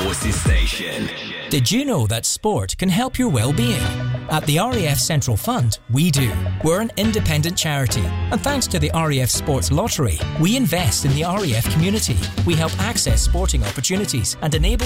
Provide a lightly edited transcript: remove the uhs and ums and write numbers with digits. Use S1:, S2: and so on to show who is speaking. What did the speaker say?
S1: Forces Station.
S2: Did you know that sport can help your well-being? At the RAF Central Fund, we do. We're an independent charity, and thanks to the RAF Sports Lottery, we invest in the RAF community. We help access sporting opportunities and enable